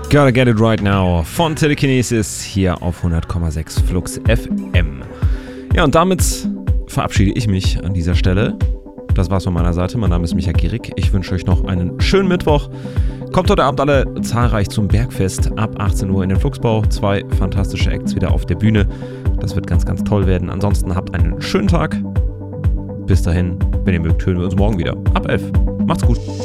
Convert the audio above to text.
Gotta Get It Right Now von Telekinesis hier auf 100,6 Flux FM. Ja, und damit verabschiede ich mich an dieser Stelle. Das war's von meiner Seite. Mein Name ist Micha Gierig. Ich wünsche euch noch einen schönen Mittwoch. Kommt heute Abend alle zahlreich zum Bergfest ab 18 Uhr in den Flugsbau. 2 fantastische Acts wieder auf der Bühne. Das wird ganz, ganz toll werden. Ansonsten habt einen schönen Tag. Bis dahin, wenn ihr mögt, hören wir uns morgen wieder. Ab 11. Macht's gut.